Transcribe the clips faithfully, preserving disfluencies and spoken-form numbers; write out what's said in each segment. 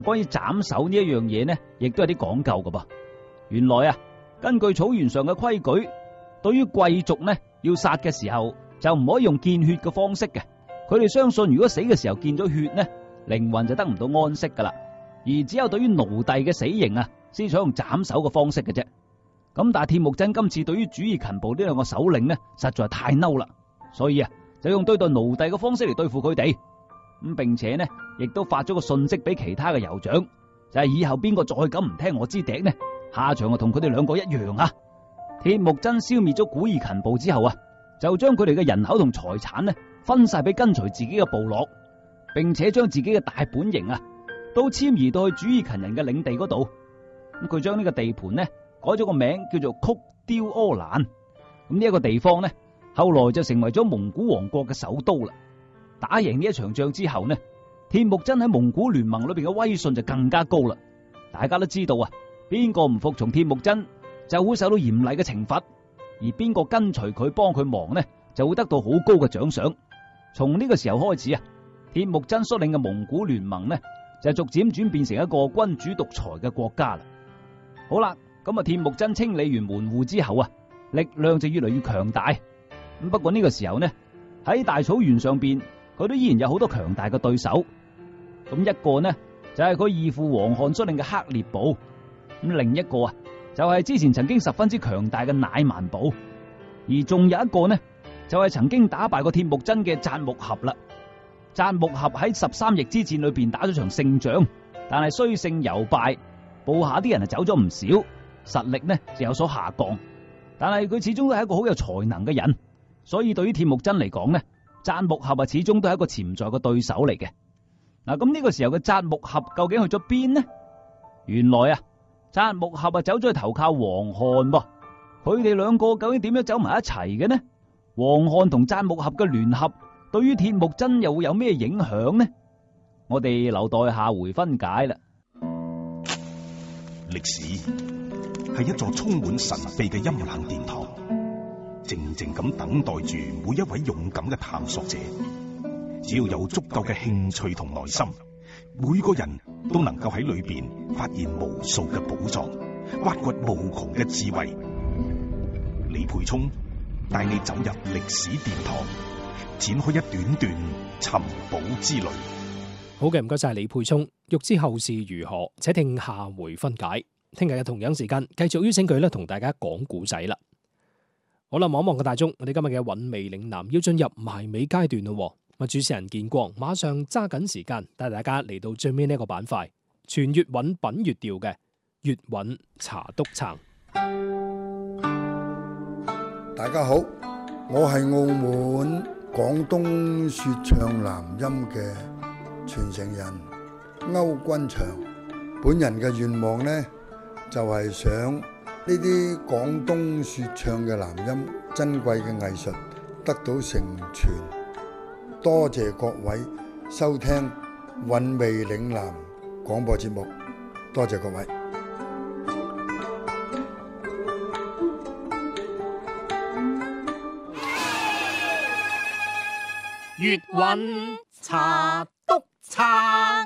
關於斬首呢一樣嘢呢，亦都有啲講究噶噃。原來啊，根據草原上嘅規矩，對於貴族呢，要殺嘅時候就唔可以用見血嘅方式嘅。佢哋相信，如果死嘅時候見咗血呢，靈魂就得唔到安息噶啦。而只有對於奴隸嘅死刑啊，先採用斬首嘅方式嘅啫。咁但係鐵木真今次對於主義勤暴呢兩個首領呢，實在係太嬲啦，所以啊，就用對待奴隸嘅方式嚟對付佢哋。咁並且呢，亦都發咗個訊息俾其他嘅酋長，就係以後邊個再咁唔聽我支笛呢，下場就同佢哋兩個一樣啊！鐵木真消滅咗古爾勤部之後啊，就將佢哋嘅人口同財產呢分晒俾跟隨自己嘅部落，並且將自己嘅大本營啊都遷移到去主義勤人嘅領地嗰度。咁佢將呢個地盤呢改咗個名叫做曲雕柯蘭。咁呢一個地方呢，後來就成為咗蒙古王國嘅首都啦。打贏呢一場仗之後呢，鐵木真喺蒙古聯盟裏邊嘅威信就更加高啦。大家都知道啊，邊個唔服從鐵木真就會受到嚴厲嘅懲罰，而邊個跟隨佢幫佢忙呢，就會得到好高嘅獎賞。從呢個時候開始啊，鐵木真率領嘅蒙古聯盟呢，就逐漸轉變成一個君主獨裁嘅國家啦。好啦，咁啊，鐵木真清理完門戶之後啊，力量就越嚟越強大。咁不過呢個時候呢，喺大草原上邊，佢都依然有好多強大嘅對手。咁一個呢就係佢義父王翰率領嘅黑烈部，咁另一個啊就係之前曾經十分之強大嘅乃曼部，而仲有一個呢就係曾經打敗過鐵木真嘅札木合啦。札木合喺十三翼之戰裏邊打咗場勝仗，但係雖勝猶敗，部下啲人啊走咗唔少，實力呢就有所下降。但係佢始終都係一個好有才能嘅人，所以對於鐵木真嚟講呢，札木合啊始終都係一個潛在嘅對手嚟嘅。嗱，咁呢個時候嘅札木合究竟去咗邊呢？原來啊，札木合啊走咗去投靠王翰噃。佢哋兩個究竟點樣走埋一齊嘅呢？王翰同札木合嘅聯合對於鐵木真又會有咩影響呢？我哋留待下回分解啦。 歷史係一座充滿神秘嘅陰冷殿堂，靜靜咁等待住每一位勇敢嘅探索者。只要有足夠嘅興趣同耐心，每個人都能夠喺裏邊發現無數嘅寶藏，挖掘無窮嘅智慧。李培聰帶你走入歷史殿堂，展開一段段尋寶之旅。 好嘅，唔該晒李培聰。欲知後事如何，且聽下回分解。聽日嘅同樣時間，繼續邀請佢咧同大家講古仔啦。好啦，望一望個大鐘，我哋今日嘅韻味嶺南要進入埋尾階段咯。咁主持人建光馬上揸緊時間帶大家嚟到最尾呢一個板塊，全粵韻品粵調嘅粵韻茶篤撐。 大家好，我係澳門廣東說唱南音嘅傳承人歐君祥。本人嘅願望呢，就係、是、想呢啲廣東說唱嘅南音珍貴嘅藝術得到成傳。多謝各位收聽韻味嶺南廣播節目，多謝各位。 粵韻茶篤撐，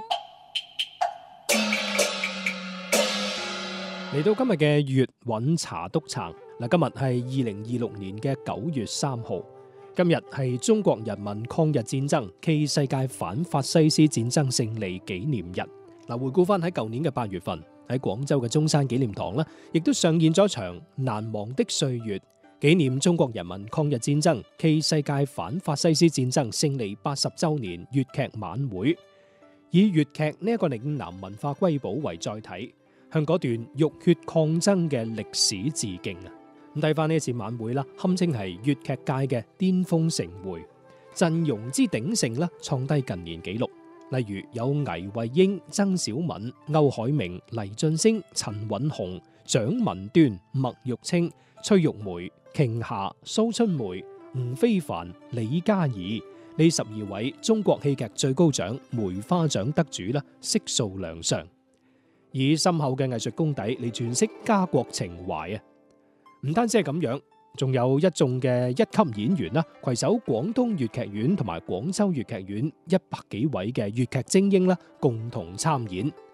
嚟到今日嘅粵韻茶篤撐。嗱，今日係二零二六年嘅九月三號。今日係中國人民抗日戰爭暨世界反法西斯戰爭勝利紀念日。嗱，回顧翻喺舊年嘅八月份，喺廣州嘅中山紀念堂呢，亦都上演咗場難忘的歲月，紀念中國人民抗日戰爭暨世界反法西斯戰爭勝利八十周年粵劇晚會，以粵劇呢一個嶺南文化瑰寶為載體，向嗰段浴血抗爭嘅歷史致敬啊！咁睇翻呢一次晚會啦，堪稱係粵劇界嘅巔峰盛會，陣容之鼎盛啦，創低近年紀錄。例如有倪惠英、曾小敏、歐海明、黎俊升、陳允雄、蔣文端、麥玉清、崔玉梅、瓊霞、蘇春梅、吳非凡、李嘉怡呢十二位中國戲劇最高獎梅花獎得主啦，悉數亮相，以深厚嘅藝術功底嚟詮釋家國情懷啊！唔單止係咁樣，仲有一眾嘅一級演員啦，攜手廣東粵劇院同埋廣州粵劇院一百幾位嘅粵劇精英啦，共同參演。